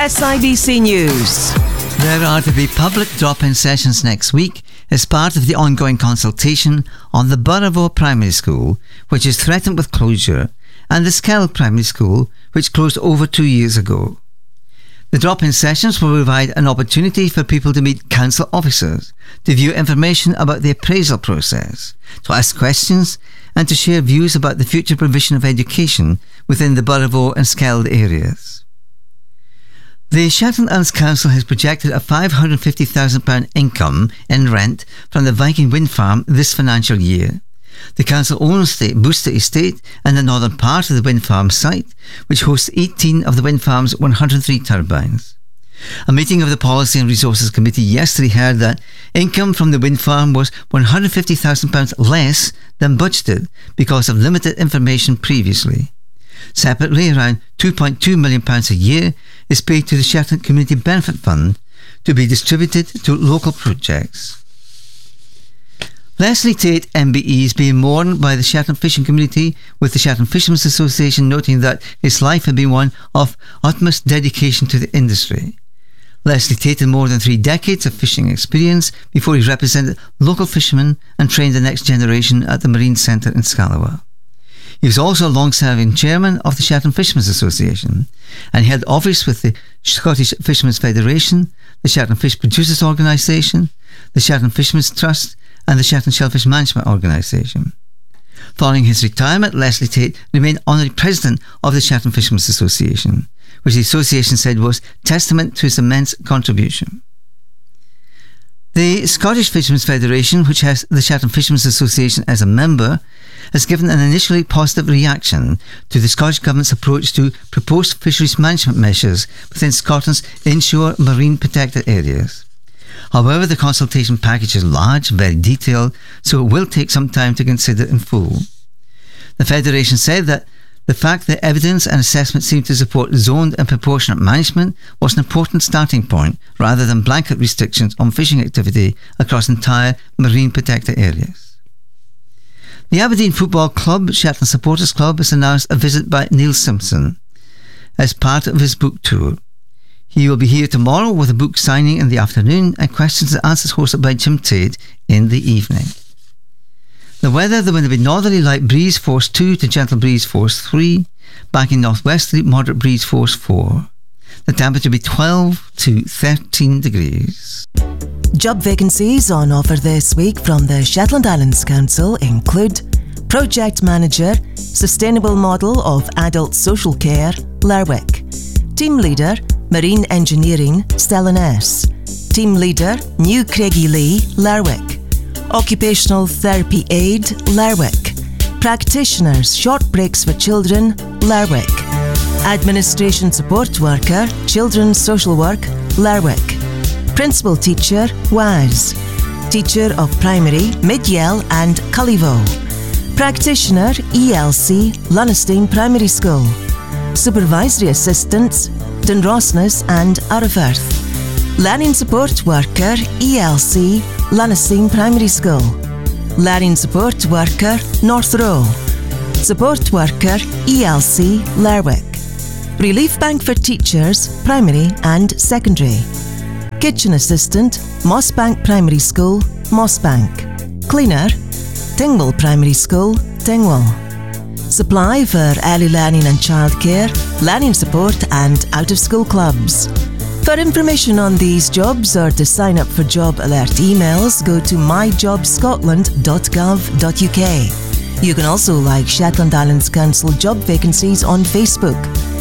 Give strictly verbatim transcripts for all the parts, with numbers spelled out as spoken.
S I B C News. There are to be public drop-in sessions next week as part of the ongoing consultation on the Burravo Primary School, which is threatened with closure, and the Skeld Primary School, which closed over two years ago. The drop-in sessions will provide an opportunity for people to meet council officers, to view information about the appraisal process, to ask questions, and to share views about the future provision of education within the Burravo and Skeld areas. The Shetland Islands Council has projected a five hundred fifty thousand pounds income in rent from the Viking wind farm this financial year. The council owns the Booster Estate and the northern part of the wind farm site, which hosts eighteen of the wind farm's one hundred three turbines. A meeting of the Policy and Resources Committee yesterday heard that income from the wind farm was one hundred fifty thousand pounds less than budgeted because of limited information previously. Separately, around two point two million pounds a year is paid to the Shetland Community Benefit Fund to be distributed to local projects. Leslie Tate M B E is being mourned by the Shetland fishing community, with the Shetland Fishermen's Association noting that his life had been one of utmost dedication to the industry. Leslie Tate had more than three decades of fishing experience before he represented local fishermen and trained the next generation at the Marine Centre in Scalawa. He was also a long-serving chairman of the Shetland Fishermen's Association, and he held office with the Scottish Fishermen's Federation, the Shetland Fish Producers Organisation, the Shetland Fishermen's Trust, and the Shetland Shellfish Management Organisation. Following his retirement, Leslie Tate remained honorary president of the Shetland Fishermen's Association, which the association said was testament to his immense contribution. The Scottish Fishermen's Federation, which has the Shetland Fishermen's Association as a member, has given an initially positive reaction to the Scottish Government's approach to proposed fisheries management measures within Scotland's inshore marine protected areas. However, the consultation package is large, very detailed, so it will take some time to consider in full. The Federation said that the fact that evidence and assessment seem to support zoned and proportionate management was an important starting point, rather than blanket restrictions on fishing activity across entire marine protected areas. The Aberdeen Football Club, Shetland Supporters Club, has announced a visit by Neil Simpson as part of his book tour. He will be here tomorrow with a book signing in the afternoon and questions and answers hosted by Jim Tate in the evening. The weather, the wind will be northerly light breeze force two to gentle breeze force three, backing northwesterly moderate breeze force four. The temperature will be twelve to thirteen degrees. Job vacancies on offer this week from the Shetland Islands Council include Project Manager, Sustainable Model of Adult Social Care, Lerwick. Team Leader, Marine Engineering, Stellan S. Team Leader, New Craigie-Lee, Lerwick. Occupational Therapy Aid, Lerwick. Practitioners, Short Breaks for Children, Lerwick. Administration Support Worker, Children's Social Work, Lerwick. Principal Teacher, W A S. Teacher of Primary, Midyell and Cullivo. Practitioner, E L C, Lunnestein Primary School. Supervisory Assistants, Dunrosnes and Arrowfirth. Learning Support Worker, E L C, Lunnestein Primary School. Learning Support Worker, North Row. Support Worker, E L C, Lerwick. Relief Bank for Teachers, Primary and Secondary. Kitchen Assistant, Mossbank Primary School, Mossbank. Cleaner, Dingwall Primary School, Dingwall. Supply for early learning and childcare, learning support and out-of-school clubs. For information on these jobs or to sign up for job alert emails, go to my job scotland dot gov dot u k. You can also like Shetland Islands Council job vacancies on Facebook.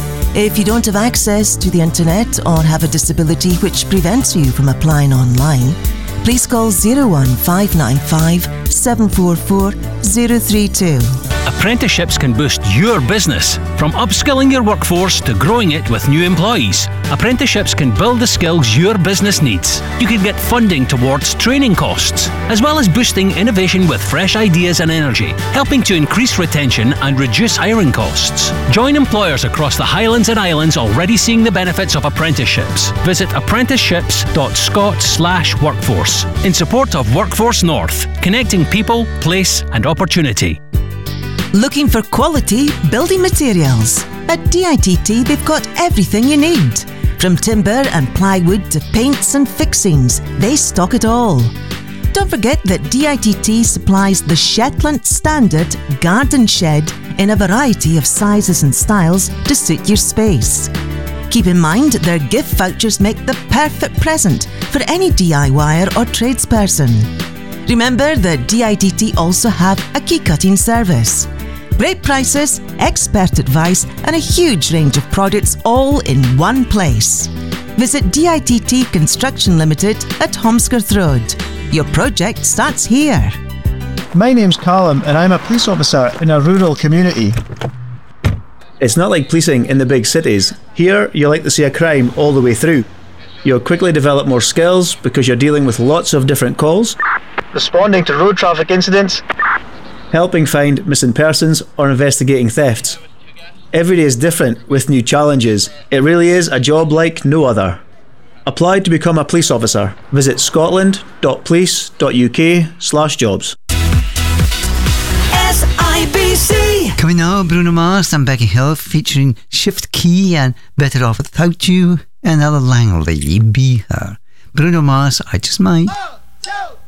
If you don't have access to the internet or have a disability which prevents you from applying online, please call zero one five nine five seven four four zero three two. Apprenticeships can boost your business. From upskilling your workforce to growing it with new employees, apprenticeships can build the skills your business needs. You can get funding towards training costs, as well as boosting innovation with fresh ideas and energy, helping to increase retention and reduce hiring costs. Join employers across the Highlands and Islands already seeing the benefits of apprenticeships. Visit apprenticeships dot scot slash workforce in support of Workforce North, connecting people, place and opportunity. Looking for quality building materials? At D I T T they've got everything you need. From timber and plywood to paints and fixings, they stock it all. Don't forget that D I T T supplies the Shetland Standard Garden Shed in a variety of sizes and styles to suit your space. Keep in mind their gift vouchers make the perfect present for any DIYer or tradesperson. Remember that D I T T also have a key cutting service. Great prices, expert advice and a huge range of products all in one place. Visit D I T T Construction Limited at Holmesworth Road. Your project starts here. My name's Callum and I'm a police officer in a rural community. It's not like policing in the big cities. Here, you like to see a crime all the way through. You'll quickly develop more skills because you're dealing with lots of different calls, Responding to road traffic incidents, helping find missing persons or investigating thefts. Every day is different with new challenges. It really is a job like no other. Apply to become a police officer. Visit scotland dot police dot U K slash jobs. S I B C. Coming now, Bruno Mars and Becky Hill featuring Shift Key and Better Off Without You and Ella Langley, Be Her. Bruno Mars, I Just Might.